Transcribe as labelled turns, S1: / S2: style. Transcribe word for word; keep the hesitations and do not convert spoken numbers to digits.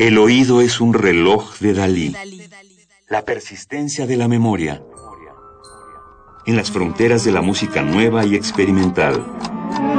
S1: El oído es un reloj de Dalí. La persistencia de la memoria. En las fronteras de la música nueva y experimental.